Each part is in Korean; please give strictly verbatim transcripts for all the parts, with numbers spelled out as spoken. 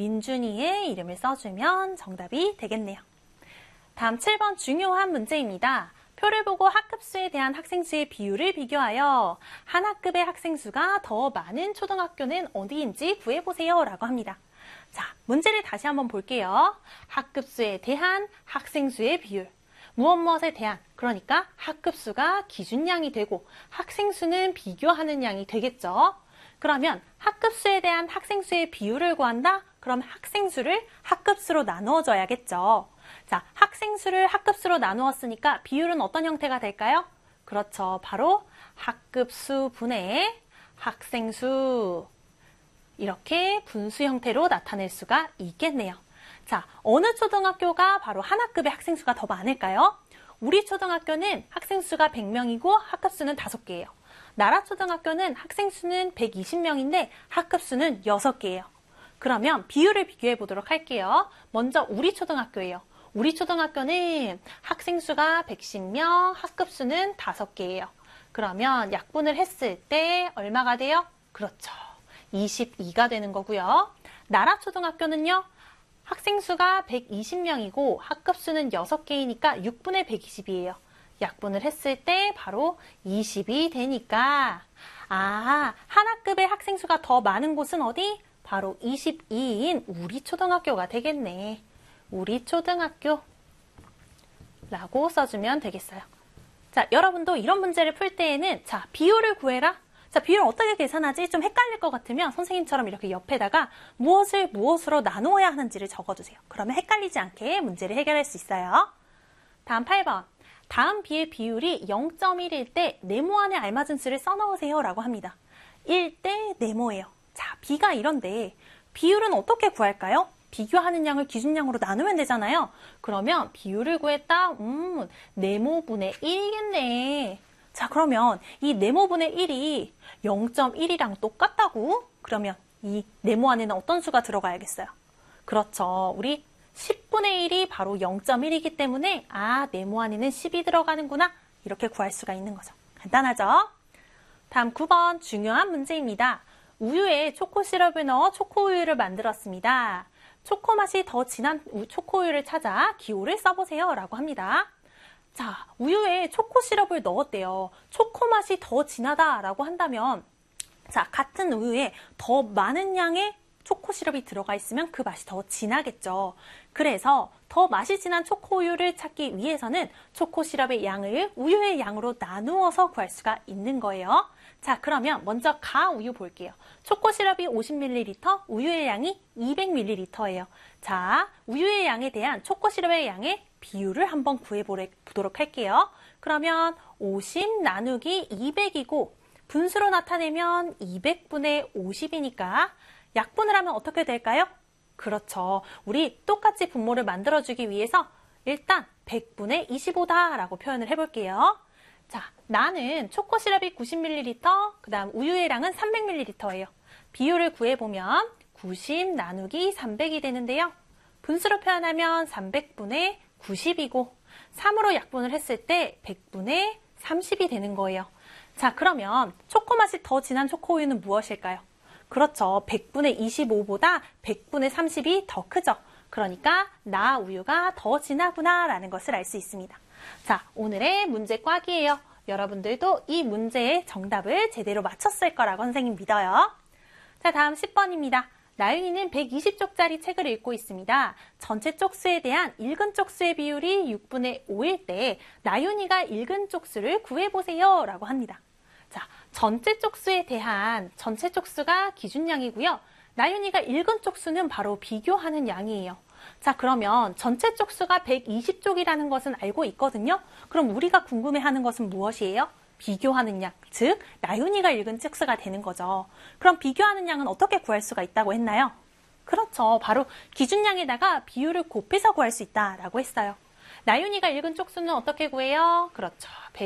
민준이의 이름을 써주면 정답이 되겠네요. 다음 칠 번 중요한 문제입니다. 표를 보고 학급수에 대한 학생 수의 비율을 비교하여 한 학급의 학생 수가 더 많은 초등학교는 어디인지 구해보세요 라고 합니다. 자, 문제를 다시 한번 볼게요. 학급수에 대한 학생 수의 비율. 무엇 무엇에 대한, 그러니까 학급수가 기준량이 되고 학생 수는 비교하는 양이 되겠죠. 그러면 학급수에 대한 학생 수의 비율을 구한다? 그럼 학생 수를 학급수로 나누어 줘야겠죠. 자, 학생 수를 학급수로 나누었으니까 비율은 어떤 형태가 될까요? 그렇죠. 바로 학급수 분의 학생 수. 이렇게 분수 형태로 나타낼 수가 있겠네요. 자, 어느 초등학교가 바로 한 학급의 학생 수가 더 많을까요? 우리 초등학교는 학생 수가 백 명이고 학급 수는 다섯 개예요. 나라 초등학교는 학생 수는 백이십 명인데 학급 수는 여섯 개예요. 그러면 비율을 비교해 보도록 할게요. 먼저 우리 초등학교예요. 우리 초등학교는 학생 수가 백십 명, 학급 수는 다섯 개예요. 그러면 약분을 했을 때 얼마가 돼요? 그렇죠. 이십이가 되는 거고요. 나라 초등학교는요. 학생 수가 백이십 명이고 학급 수는 여섯 개이니까 육분의 백이십이에요. 약분을 했을 때 바로 이십이 되니까 아, 한 학급의 학생 수가 더 많은 곳은 어디? 바로 이십이인 우리 초등학교가 되겠네. 우리 초등학교 라고 써주면 되겠어요. 자, 여러분도 이런 문제를 풀 때에는 자, 비율을 구해라. 자, 비율 어떻게 계산하지? 좀 헷갈릴 것 같으면 선생님처럼 이렇게 옆에다가 무엇을 무엇으로 나누어야 하는지를 적어주세요. 그러면 헷갈리지 않게 문제를 해결할 수 있어요. 다음 팔 번. 다음 비의 비율이 영 점 일일 때 네모 안에 알맞은 수를 써넣으세요 라고 합니다. 일 대 네모예요. 자, 비가 이런데 비율은 어떻게 구할까요? 비교하는 양을 기준량으로 나누면 되잖아요. 그러면 비율을 구했다? 음, 네모분의 일이겠네. 자, 그러면 이 네모분의 일이 영 점 일이랑 똑같다고? 그러면 이 네모 안에는 어떤 수가 들어가야겠어요? 그렇죠. 우리 십분의 일이 바로 영 점 일이기 때문에 아, 네모 안에는 십이 들어가는구나. 이렇게 구할 수가 있는 거죠. 간단하죠? 다음 구 번 중요한 문제입니다. 우유에 초코 시럽을 넣어 초코우유를 만들었습니다. 초코 맛이 더 진한 초코우유를 찾아 기호를 써보세요 라고 합니다. 자, 우유에 초코 시럽을 넣었대요. 초코 맛이 더 진하다라고 한다면 자, 같은 우유에 더 많은 양의 초코 시럽이 들어가 있으면 그 맛이 더 진하겠죠. 그래서 더 맛이 진한 초코우유를 찾기 위해서는 초코 시럽의 양을 우유의 양으로 나누어서 구할 수가 있는 거예요. 자, 그러면 먼저 가우유 볼게요. 초코 시럽이 오십 밀리리터, 우유의 양이 이백 밀리리터예요. 자, 우유의 양에 대한 초코 시럽의 양의 비율을 한번 구해보도록 할게요. 그러면 오십 나누기 이백이고 분수로 나타내면 이백분의 오십이니까 약분을 하면 어떻게 될까요? 그렇죠. 우리 똑같이 분모를 만들어주기 위해서 일단 백분의 이십오다라고 표현을 해볼게요. 자, 나는 초코 시럽이 구십 밀리리터, 그 다음 우유의 양은 삼백 밀리리터예요. 비율을 구해보면 구십 나누기 삼백이 되는데요. 분수로 표현하면 삼백분의 구십이고 삼으로 약분을 했을 때 백분의 삼십이 되는 거예요. 자, 그러면 초코 맛이 더 진한 초코우유는 무엇일까요? 그렇죠. 백분의 이십오보다 백분의 삼십이 더 크죠. 그러니까 나 우유가 더 진하구나 라는 것을 알 수 있습니다. 자, 오늘의 문제 꽉이에요. 여러분들도 이 문제의 정답을 제대로 맞췄을 거라고 선생님 믿어요. 자, 다음 십 번입니다. 나윤이는 백이십 쪽짜리 책을 읽고 있습니다. 전체 쪽수에 대한 읽은 쪽수의 비율이 육분의 오일 때 나윤이가 읽은 쪽수를 구해보세요 라고 합니다. 자, 전체 쪽수에 대한 전체 쪽수가 기준량이고요. 나윤이가 읽은 쪽수는 바로 비교하는 양이에요. 자, 그러면 전체 쪽수가 백이십 쪽이라는 것은 알고 있거든요. 그럼 우리가 궁금해하는 것은 무엇이에요? 비교하는 양, 즉 나윤이가 읽은 쪽수가 되는 거죠. 그럼 비교하는 양은 어떻게 구할 수가 있다고 했나요? 그렇죠. 바로 기준량에다가 비율을 곱해서 구할 수 있다라고 했어요. 나윤이가 읽은 쪽수는 어떻게 구해요? 그렇죠.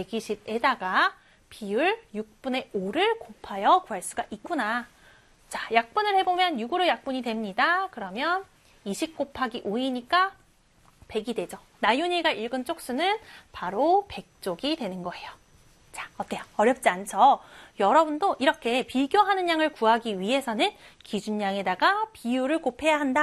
백이십에다가 비율 육분의 오를 곱하여 구할 수가 있구나. 자, 약분을 해보면 육으로 약분이 됩니다. 그러면 이십 곱하기 오이니까 백이 되죠. 나윤이가 읽은 쪽수는 바로 백 쪽이 되는 거예요. 자, 어때요? 어렵지 않죠? 여러분도 이렇게 비교하는 양을 구하기 위해서는 기준량에다가 비율을 곱해야 한다.